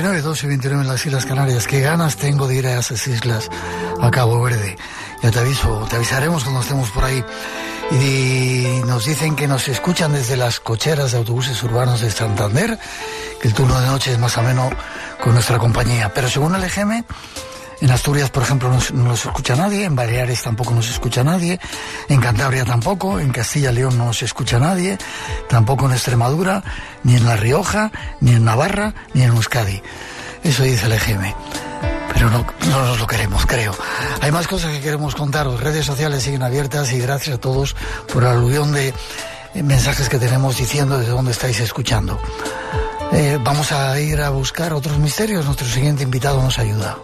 2:29, 2:29 en las Islas Canarias. Qué ganas tengo de ir a esas islas, a Cabo Verde. Ya te avisaremos cuando estemos por ahí. Y nos dicen que nos escuchan desde las cocheras de autobuses urbanos de Santander, que el turno de noche es más ameno con nuestra compañía. Pero según el EGM, en Asturias, por ejemplo, no nos escucha nadie, en Baleares tampoco nos escucha nadie, en Cantabria tampoco, en Castilla y León no nos escucha nadie, tampoco en Extremadura, ni en La Rioja, ni en Navarra, ni en Euskadi. Eso dice el EGM. Pero no nos lo queremos, creo. Hay más cosas que queremos contaros. Redes sociales siguen abiertas y gracias a todos por la aluvión de mensajes que tenemos diciendo desde dónde estáis escuchando. Vamos a ir a buscar otros misterios. Nuestro siguiente invitado nos ayuda.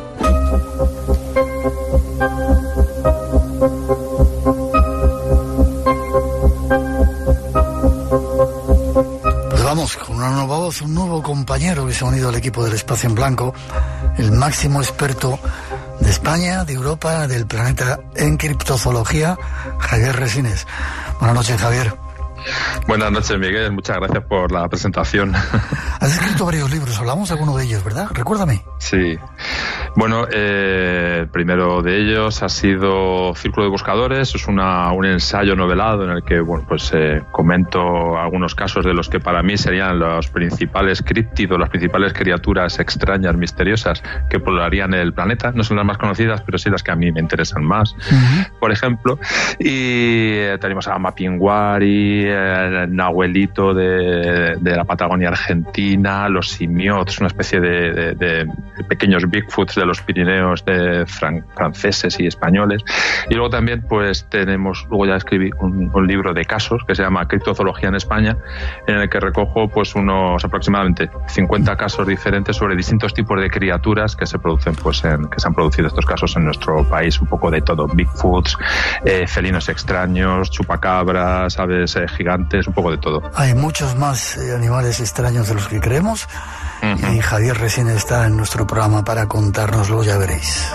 Pues vamos, con una nueva voz, un nuevo compañero que se ha unido al equipo del Espacio en Blanco, el máximo experto de España, de Europa, del planeta en criptozoología, Javier Resines. Buenas noches, Javier. Buenas noches, Miguel. Muchas gracias por la presentación. Has escrito varios libros, hablamos de alguno de ellos, ¿verdad? Recuérdame. Sí. Bueno, el primero de ellos ha sido Círculo de Buscadores. Es un ensayo novelado en el que comento algunos casos de los que para mí serían los principales críptidos, las principales criaturas extrañas, misteriosas que poblarían el planeta. No son las más conocidas, pero sí las que a mí me interesan más, por ejemplo. Y tenemos a Mapinguari, el Nahuelito de la Patagonia Argentina, los simiots, una especie de pequeños Bigfoots de los Pirineos franceses y españoles. Y luego también luego ya escribí un libro de casos que se llama Criptozoología en España, en el que recojo unos aproximadamente 50 casos diferentes sobre distintos tipos de criaturas que se producen que se han producido estos casos en nuestro país. Un poco de todo: Bigfoots, felinos extraños, chupacabras, aves gigantes, un poco de todo. Hay muchos más animales extraños de los que creemos. Y Javier Resines está en nuestro programa para contárnoslo, ya veréis.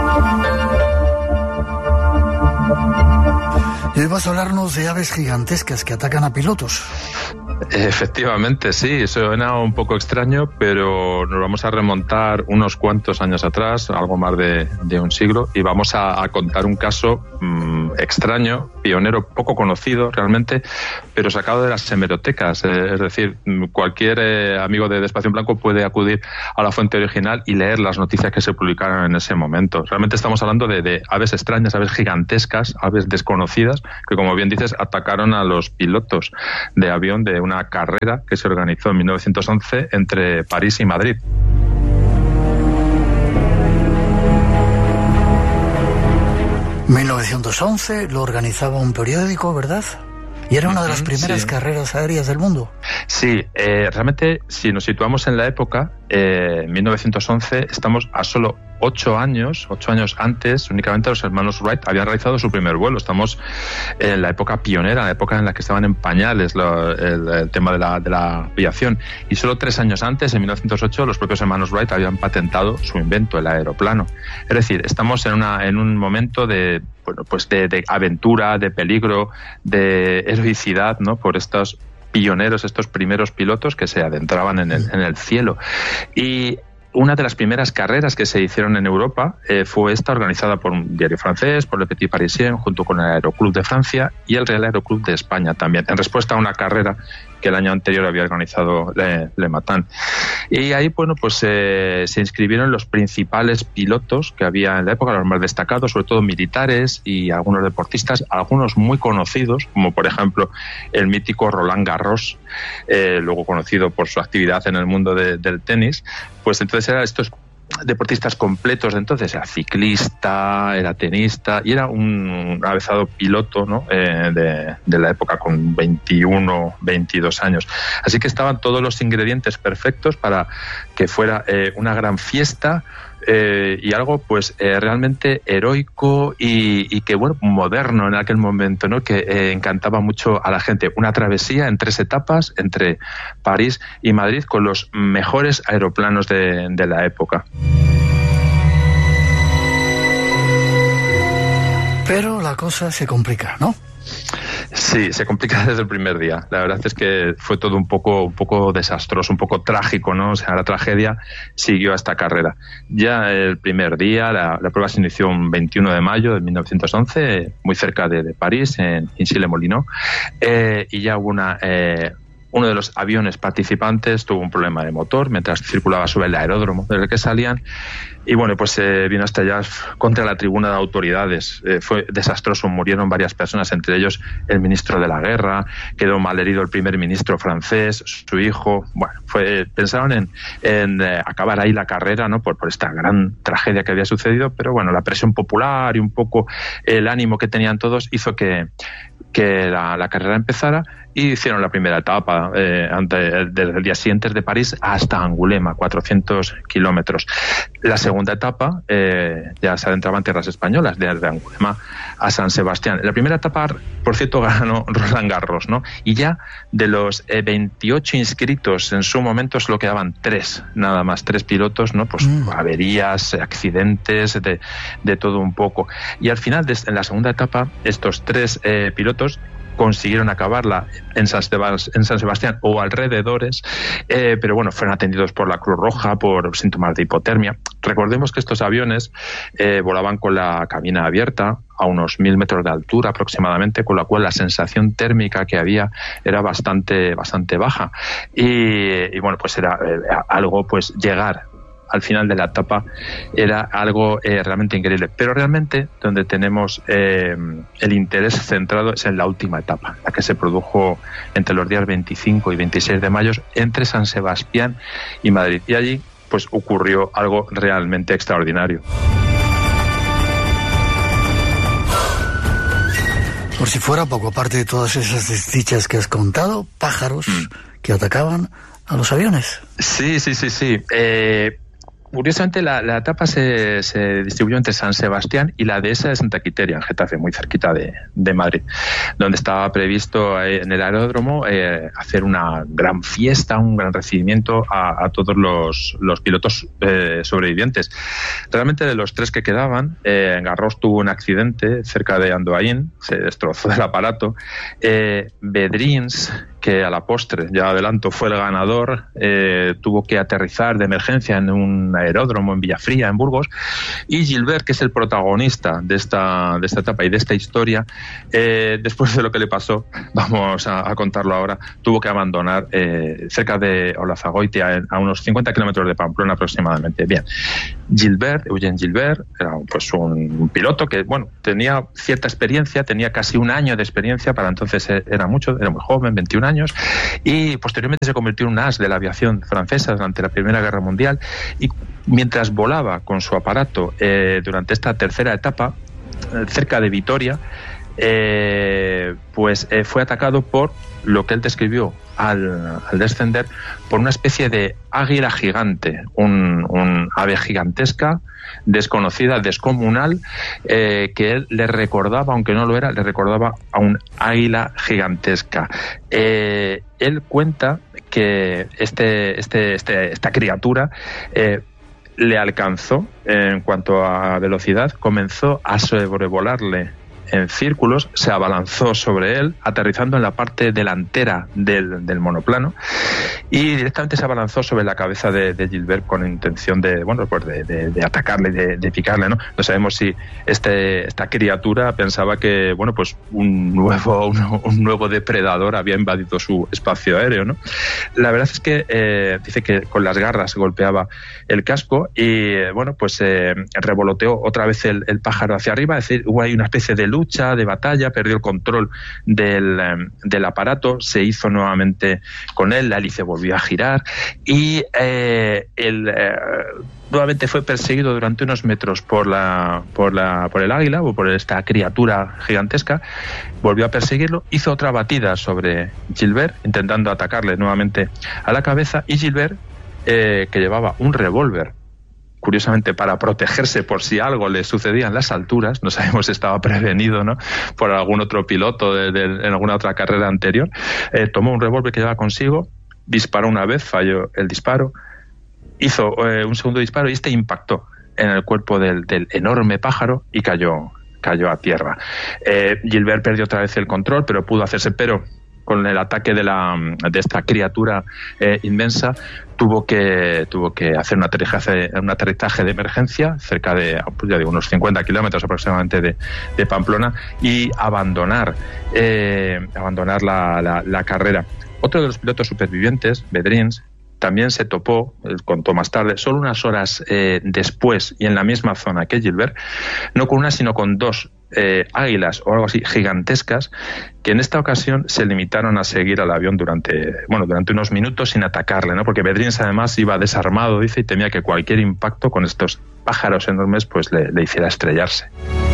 Y hoy vas a hablarnos de aves gigantescas que atacan a pilotos. Efectivamente, sí, suena un poco extraño, pero nos vamos a remontar unos cuantos años atrás, algo más de un siglo, y vamos a contar un caso extraño, pionero, poco conocido realmente, pero sacado de las hemerotecas. Es decir, cualquier amigo de Espacio en Blanco puede acudir a la fuente original y leer las noticias que se publicaron en ese momento. Realmente estamos hablando de aves extrañas, aves gigantescas, aves desconocidas, que, como bien dices, atacaron a los pilotos de avión de una carrera que se organizó en 1911 entre París y Madrid. ¿1911? Lo organizaba un periódico, ¿verdad? Y era una de las primeras carreras aéreas del mundo. Sí, realmente, si nos situamos en la época, 1911, estamos a solo 8 años antes. Únicamente los hermanos Wright habían realizado su primer vuelo. Estamos en la época pionera, en la época en la que estaban en pañales el tema de la aviación. Y solo 3 años antes, en 1908, los propios hermanos Wright habían patentado su invento, el aeroplano. Es decir, estamos en un momento de aventura, de peligro, de heroicidad, ¿no? Por estos pioneros, estos primeros pilotos que se adentraban en el cielo. Y una de las primeras carreras que se hicieron en Europa fue esta, organizada por un diario francés, por Le Petit Parisien, junto con el Aeroclub de Francia y el Real Aeroclub de España también, en respuesta a una carrera que el año anterior había organizado Le Matan. Y ahí, se inscribieron los principales pilotos que había en la época, los más destacados, sobre todo militares y algunos deportistas, algunos muy conocidos, como por ejemplo el mítico Roland Garros, luego conocido por su actividad en el mundo del tenis. Pues entonces eran estos deportistas completos de entonces, era ciclista, era tenista y era un avezado piloto, ¿no? de la época, con 21, 22 años. Así que estaban todos los ingredientes perfectos para que fuera una gran fiesta, y algo realmente heroico y que moderno en aquel momento, ¿no? Que encantaba mucho a la gente. Una travesía en 3 etapas entre París y Madrid con los mejores aeroplanos de la época. Pero la cosa se complica, ¿no? Sí, se complica desde el primer día. La verdad es que fue todo un poco desastroso, un poco trágico, ¿no? O sea, la tragedia siguió a esta carrera. Ya el primer día, la prueba se inició un 21 de mayo de 1911, muy cerca de París, en Issy-les-Moulineaux, y ya hubo uno de los aviones participantes tuvo un problema de motor mientras circulaba sobre el aeródromo desde el que salían, y bueno, pues vino a estallar contra la tribuna de autoridades. Fue desastroso, murieron varias personas, entre ellos el ministro de la guerra, quedó malherido el primer ministro francés, su hijo. Bueno, pensaron en acabar ahí la carrera, ¿no? Por esta gran tragedia que había sucedido, pero bueno, la presión popular y un poco el ánimo que tenían todos hizo que la carrera empezara, y hicieron la primera etapa desde el día siguiente de París hasta Angulema, 400 kilómetros. La segunda etapa ya se adentraba en tierras españolas, desde Angulema a San Sebastián. La primera etapa, por cierto, ganó Roland Garros, ¿no? Y ya de los 28 inscritos en su momento solo quedaban 3, nada más, 3 pilotos, ¿no? Pues averías, accidentes, de todo un poco. Y al final, en la segunda etapa, estos 3 pilotos consiguieron acabarla en San Sebastián o alrededores, pero bueno, fueron atendidos por la Cruz Roja por síntomas de hipotermia. Recordemos que estos aviones volaban con la cabina abierta a unos 1000 metros de altura aproximadamente, con la cual la sensación térmica que había era bastante baja, y bueno, pues era algo, pues llegar al final de la etapa era algo realmente increíble. Pero realmente donde tenemos el interés centrado es en la última etapa, la que se produjo entre los días 25 y 26 de mayo entre San Sebastián y Madrid. Y allí pues ocurrió algo realmente extraordinario. Por si fuera poco, aparte de todas esas desdichas que has contado, pájaros que atacaban a los aviones. Sí. Curiosamente, la etapa se distribuyó entre San Sebastián y la dehesa de Santa Quiteria, en Getafe, muy cerquita de Madrid, donde estaba previsto en el aeródromo hacer una gran fiesta, un gran recibimiento a todos los pilotos sobrevivientes. Realmente, de los 3 que quedaban, Garros tuvo un accidente cerca de Andoain, se destrozó el aparato. Bedrins, que a la postre, ya adelanto, fue el ganador, tuvo que aterrizar de emergencia en un aeródromo en Villafría, en Burgos, y Gilbert, que es el protagonista de esta etapa y de esta historia, después de lo que le pasó, vamos a contarlo ahora, tuvo que abandonar cerca de Olazagoitia, a unos 50 kilómetros de Pamplona aproximadamente. Bien, Eugène Gilbert, era pues un piloto que, bueno, tenía cierta experiencia, tenía casi un año de experiencia, para entonces era muy joven, 21 años, y posteriormente se convirtió en un as de la aviación francesa durante la Primera Guerra Mundial, y mientras volaba con su aparato durante esta tercera etapa, cerca de Vitoria, fue atacado por lo que él describió al descender, por una especie de águila gigante, un ave gigantesca, desconocida, descomunal, que él le recordaba, aunque no lo era, le recordaba a un águila gigantesca. Él cuenta que esta criatura le alcanzó en cuanto a velocidad, comenzó a sobrevolarle en círculos, se abalanzó sobre él, aterrizando en la parte delantera del monoplano, y directamente se abalanzó sobre la cabeza de Gilbert con intención de atacarle, de picarle, ¿no? No sabemos si esta criatura pensaba que, bueno, pues un nuevo depredador había invadido su espacio aéreo, ¿no? La verdad es que dice que con las garras golpeaba el casco y, bueno, pues revoloteó otra vez el pájaro hacia arriba, es decir, hubo ahí una especie de lucha, de batalla, perdió el control del aparato, se hizo nuevamente con él, la hélice volvió a girar y nuevamente fue perseguido durante unos metros por el águila o por esta criatura gigantesca, volvió a perseguirlo, hizo otra batida sobre Gilbert intentando atacarle nuevamente a la cabeza, y Gilbert, que llevaba un revólver, curiosamente para protegerse por si algo le sucedía en las alturas, no sabemos si estaba prevenido, ¿no?, por algún otro piloto en alguna otra carrera anterior, tomó un revólver que llevaba consigo, disparó una vez, falló el disparo, hizo un segundo disparo y este impactó en el cuerpo del enorme pájaro y cayó cayó a tierra. Gilbert perdió otra vez el control, pero pudo hacerse, pero con el ataque de esta criatura inmensa, tuvo que hacer un aterrizaje de emergencia cerca de, pues ya digo, unos 50 kilómetros aproximadamente de Pamplona, y abandonar la carrera. Otro de los pilotos supervivientes, Bedrins, también se topó, contó más tarde, solo unas horas después y en la misma zona que Gilbert, no con una sino con dos águilas o algo así gigantescas, que en esta ocasión se limitaron a seguir al avión durante unos minutos sin atacarle, ¿no? Porque Bedrins además iba desarmado, dice, y temía que cualquier impacto con estos pájaros enormes pues le hiciera estrellarse.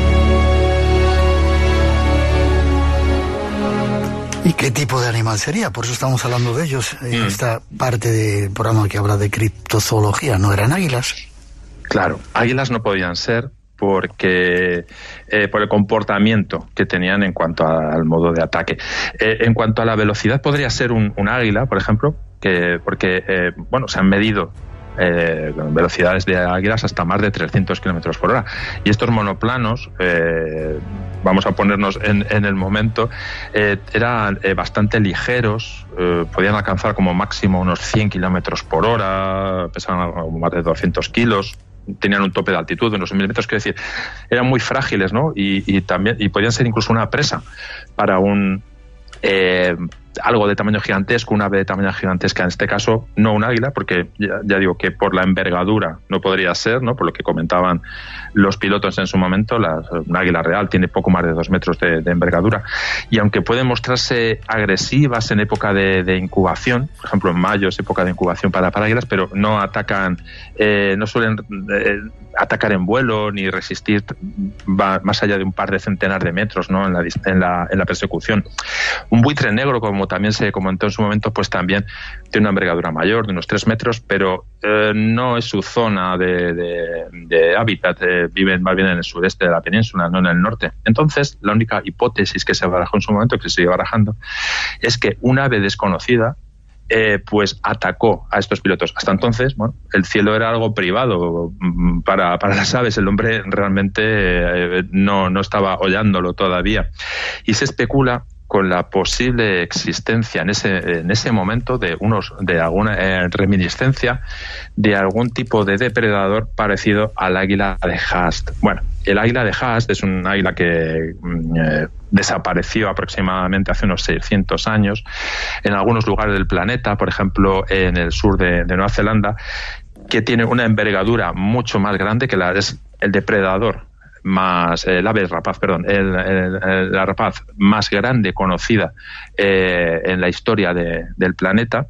¿Y qué tipo de animal sería? Por eso estamos hablando de ellos en esta parte del programa que habla de criptozoología. ¿No eran águilas? Claro, águilas no podían ser porque por el comportamiento que tenían en cuanto al modo de ataque. En cuanto a la velocidad, podría ser un águila, por ejemplo, porque se han medido velocidades de águilas hasta más de 300 kilómetros por hora. Y estos monoplanos, vamos a ponernos en el momento, eran bastante ligeros, podían alcanzar como máximo unos 100 kilómetros por hora, pesaban más de 200 kilos, tenían un tope de altitud de unos 1000 metros, quiero decir, eran muy frágiles, ¿no? Y podían ser incluso una presa para algo de tamaño gigantesco, un ave de tamaño gigantesca, en este caso no un águila, porque ya digo que por la envergadura no podría ser, ¿no? Por lo que comentaban los pilotos en su momento, un águila real tiene poco más de 2 metros de envergadura, y aunque pueden mostrarse agresivas en época de incubación, por ejemplo en mayo es época de incubación para águilas, pero no atacan, no suelen atacar en vuelo ni resistir más allá de un par de centenares de metros, ¿no? en la persecución. Un buitre negro, como también se comentó en su momento, pues también tiene una envergadura mayor, de unos 3 metros, pero no es su zona de hábitat, viven más bien en el sureste de la península, no en el norte. Entonces, la única hipótesis que se barajó en su momento, que se sigue barajando, es que un ave desconocida pues atacó a estos pilotos. Hasta entonces, bueno, el cielo era algo privado para las aves. El hombre realmente no estaba hollándolo todavía. Y se especula con la posible existencia en ese momento de alguna reminiscencia de algún tipo de depredador parecido al águila de Haast. Bueno, el águila de Haast es un águila que desapareció aproximadamente hace unos 600 años en algunos lugares del planeta, por ejemplo en el sur de Nueva Zelanda, que tiene una envergadura mucho más grande que es el depredador más, el ave rapaz, perdón, la rapaz más grande conocida en la historia del planeta,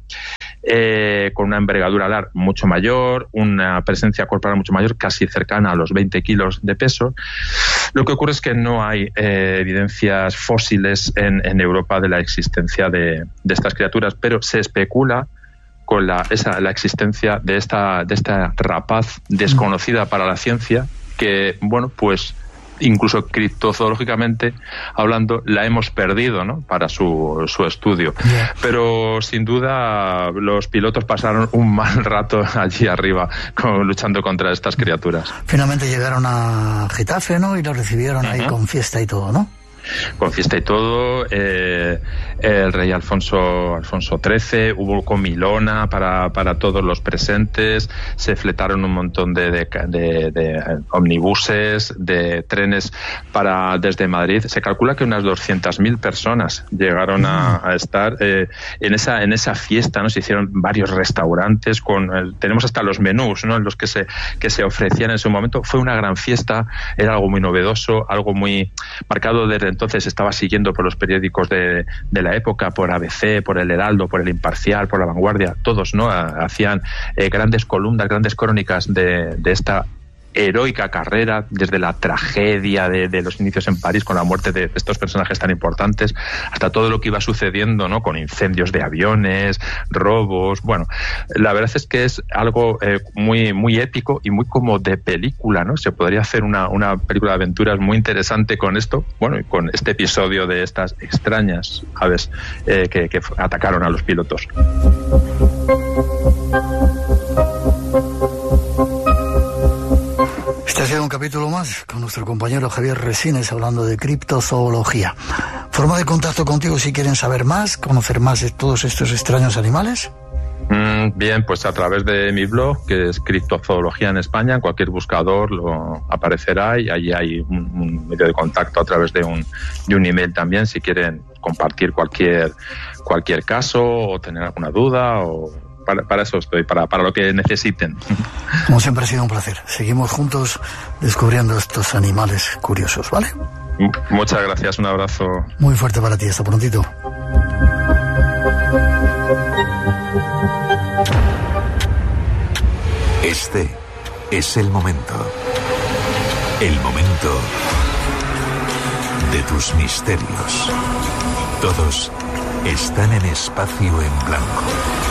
con una envergadura alar mucho mayor, una presencia corporal mucho mayor, casi cercana a los 20 kilos de peso. Lo que ocurre es que no hay evidencias fósiles en Europa de la existencia de estas criaturas, pero se especula con la existencia de esta rapaz desconocida para la ciencia, que, bueno, pues incluso criptozoológicamente hablando, la hemos perdido, ¿no?, para su estudio. Yeah. Pero sin duda los pilotos pasaron un mal rato allí arriba luchando contra estas criaturas. Finalmente llegaron a Getafe, ¿no?, y lo recibieron ahí con fiesta y todo, ¿no? Con fiesta y todo, el rey Alfonso XIII, hubo comilona para todos los presentes, se fletaron un montón de omnibuses, de trenes desde Madrid. Se calcula que unas 200.000 personas llegaron a estar en esa fiesta, ¿no? Se hicieron varios restaurantes tenemos hasta los menús, ¿no?, en los que se ofrecían en ese momento. Fue una gran fiesta, era algo muy novedoso, algo muy marcado desde entonces. Estaba siguiendo por los periódicos de la época, por ABC, por El Heraldo, por El Imparcial, por La Vanguardia, todos, ¿no?, hacían grandes columnas, grandes crónicas de esta heroica carrera, desde la tragedia de los inicios en París con la muerte de estos personajes tan importantes, hasta todo lo que iba sucediendo, ¿no?, con incendios de aviones, robos. Bueno, la verdad es que es algo muy, muy épico y muy como de película, ¿no? Se podría hacer una película de aventuras muy interesante con esto, bueno, y con este episodio de estas extrañas aves que atacaron a los pilotos. Este ha sido un capítulo más con nuestro nuestro compañero Javier Resines hablando de criptozoología. ¿Forma de contacto contigo si quieren saber más, conocer más de todos estos extraños animales? Bien, pues a través de mi blog, que es Criptozoología en España, en cualquier buscador lo aparecerá, y allí hay un medio de contacto a través de un email también, si quieren compartir cualquier caso o tener alguna duda, o para eso estoy, para lo que necesiten. Como siempre ha sido un placer. Seguimos juntos descubriendo estos animales curiosos, ¿vale? Muchas gracias, un abrazo. Muy fuerte para ti, hasta prontito. Este es el momento. El momento de tus misterios. Todos están en espacio en blanco.